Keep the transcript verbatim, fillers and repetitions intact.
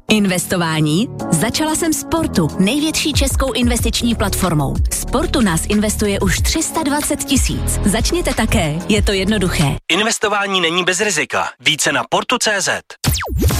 Investování? Začala jsem Sportu, největší českou investiční platformou. Sportu nás investuje už tři sta dvacet tisíc. Začněte také, je to jednoduché. Investování není bez rizika. Více na portu tečka cé zet.